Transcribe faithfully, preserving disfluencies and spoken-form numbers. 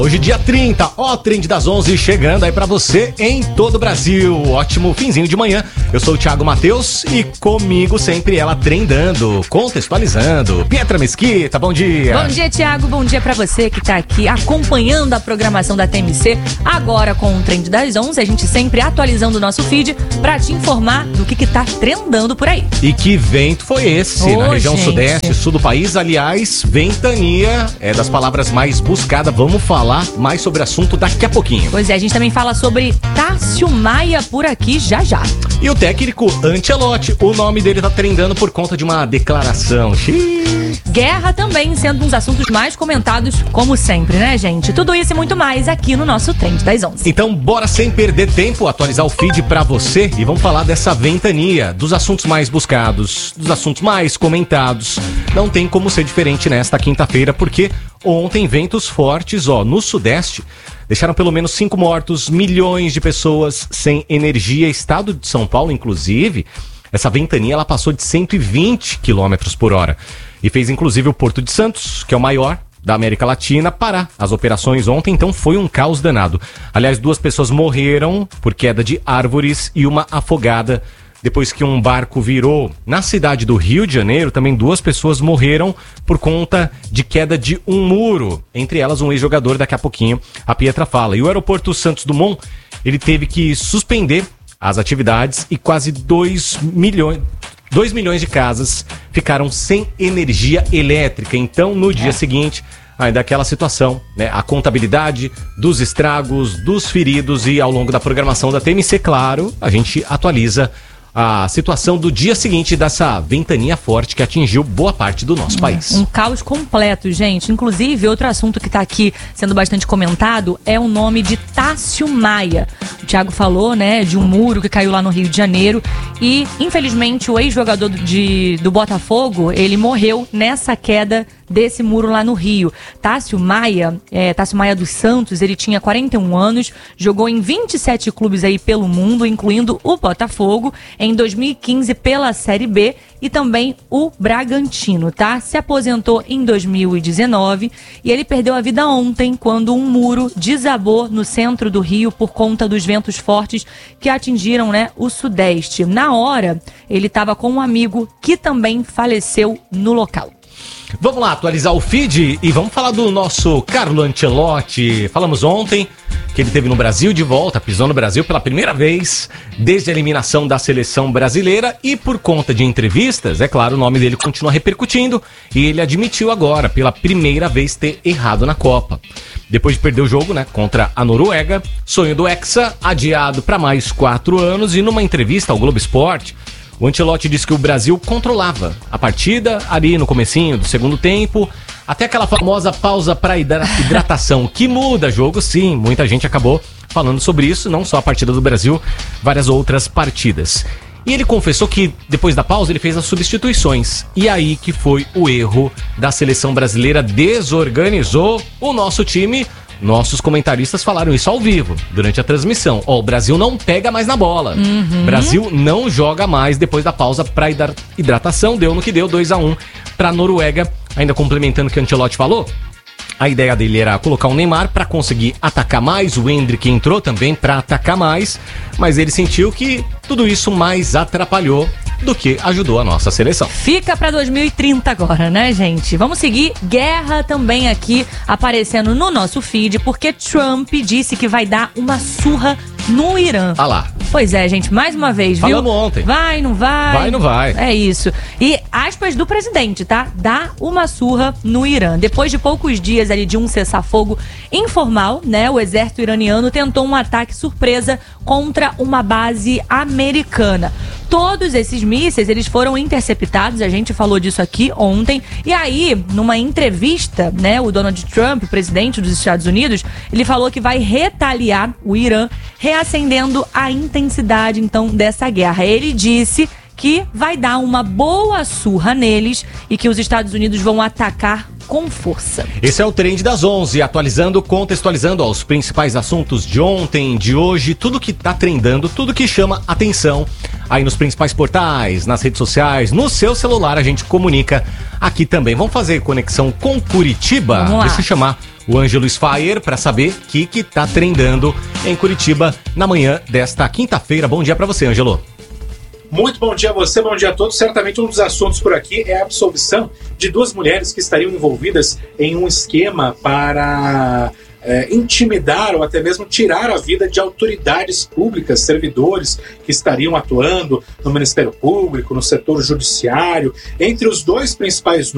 Hoje dia trinta, ó, Trend das onze chegando aí pra você em todo o Brasil. Ótimo finzinho de manhã. Eu sou o Thiago Matheus e comigo sempre ela trendando, contextualizando. Pietra Mesquita, bom dia. Bom dia, Thiago. Bom dia pra você que tá aqui acompanhando a programação da T M C. Agora com o Trend das onze, a gente sempre atualizando o nosso feed pra te informar do que que tá trendando por aí. E que vento foi esse Ô, na região gente. sudeste, sul do país? Aliás, ventania é das palavras mais buscadas. Vamos falar mais sobre o assunto daqui a pouquinho. Pois é, a gente também fala sobre Tássio Maia por aqui já já. E o técnico Ancelotti, o nome dele tá trendando por conta de uma declaração. Xiii. Guerra também sendo um dos assuntos mais comentados, como sempre, né, gente? Tudo isso e muito mais aqui no nosso Trend das onze. Então, bora sem perder tempo, atualizar o feed pra você e vamos falar dessa ventania, dos assuntos mais buscados, dos assuntos mais comentados. Não tem como ser diferente nesta quinta-feira, porque ontem ventos fortes, ó, no sudeste, deixaram pelo menos cinco mortos, milhões de pessoas sem energia. Estado de São Paulo, inclusive, essa ventania ela passou de cento e vinte quilômetros por hora e fez inclusive o Porto de Santos, que é o maior da América Latina, parar as operações ontem. Então foi um caos danado. Aliás, duas pessoas morreram por queda de árvores e uma afogada depois que um barco virou. Na cidade do Rio de Janeiro, também duas pessoas morreram por conta de queda de um muro. Entre elas, um ex-jogador, daqui a pouquinho a Pietra fala. E o aeroporto Santos Dumont, ele teve que suspender as atividades e quase dois milhões... dois milhões de casas ficaram sem energia elétrica. Então, no dia é. seguinte, ainda aquela situação, né? A contabilidade dos estragos, dos feridos e ao longo da programação da T M C, claro, a gente atualiza a situação do dia seguinte dessa ventania forte que atingiu boa parte do nosso país. Um caos completo, gente. Inclusive, outro assunto que está aqui sendo bastante comentado é o nome de Tássio Maia. O Thiago falou, né, de um muro que caiu lá no Rio de Janeiro e, infelizmente, o ex-jogador de, do Botafogo, ele morreu nessa queda desse muro lá no Rio. Tássio Maia, é, Tássio Maia dos Santos, ele tinha quarenta e um anos, jogou em vinte e sete clubes aí pelo mundo, incluindo o Botafogo, em dois mil e quinze pela Série B e também o Bragantino, tá? Se aposentou em dois mil e dezenove e ele perdeu a vida ontem quando um muro desabou no centro do Rio por conta dos ventos fortes que atingiram, né, o sudeste. Na hora, ele estava com um amigo que também faleceu no local. Vamos lá atualizar o feed e vamos falar do nosso Carlo Ancelotti. Falamos ontem que ele esteve no Brasil de volta, pisou no Brasil pela primeira vez desde a eliminação da seleção brasileira e por conta de entrevistas, é claro, o nome dele continua repercutindo e ele admitiu agora, pela primeira vez, ter errado na Copa. Depois de perder o jogo, né, contra a Noruega, sonho do Hexa adiado para mais quatro anos e numa entrevista ao Globo Esporte, o Ancelotti disse que o Brasil controlava a partida ali no comecinho do segundo tempo, até aquela famosa pausa para hidratação, que muda jogo, sim. Muita gente acabou falando sobre isso, não só a partida do Brasil, várias outras partidas. E ele confessou que depois da pausa ele fez as substituições. E aí que foi o erro da seleção brasileira, desorganizou o nosso time. Nossos comentaristas falaram isso ao vivo, durante a transmissão. Ó, o Brasil não pega mais na bola. Uhum. Brasil não joga mais depois da pausa para hidratação. Deu no que deu, dois a um para a Noruega. Ainda complementando o que o Ancelotti falou, a ideia dele era colocar o Neymar para conseguir atacar mais. O Endrick entrou também para atacar mais. Mas ele sentiu que tudo isso mais atrapalhou do que ajudou a nossa seleção. Fica pra dois mil e trinta agora, né, gente? Vamos seguir. Guerra também aqui aparecendo no nosso feed, porque Trump disse que vai dar uma surra no Irã. Ah lá. Pois é, gente, mais uma vez, viu? Falamos ontem. Vai, não vai? Vai, não vai. É isso. E aspas do presidente, tá? Dá uma surra no Irã. Depois de poucos dias ali de um cessar-fogo informal, né? O exército iraniano tentou um ataque surpresa contra uma base americana. Todos esses mísseis, eles foram interceptados, a gente falou disso aqui ontem. E aí, numa entrevista, né, o Donald Trump, presidente dos Estados Unidos, ele falou que vai retaliar o Irã, reacendendo a intensidade, então, dessa guerra. Ele disse que vai dar uma boa surra neles e que os Estados Unidos vão atacar com força. Esse é o Trend das onze, atualizando, contextualizando ó, os principais assuntos de ontem, de hoje, tudo que tá trendando, tudo que chama atenção aí nos principais portais, nas redes sociais, no seu celular a gente comunica aqui também. Vamos fazer conexão com Curitiba? Vamos lá. Deixa eu chamar o Ângelo Sfayer para saber o que que tá trendando em Curitiba na manhã desta quinta-feira. Bom dia para você, Ângelo. Muito bom dia a você, bom dia a todos. Certamente um dos assuntos por aqui é a absolvição de duas mulheres que estariam envolvidas em um esquema para é, intimidar ou até mesmo tirar a vida de autoridades públicas, servidores que estariam atuando no Ministério Público, no setor judiciário. Entre os dois principais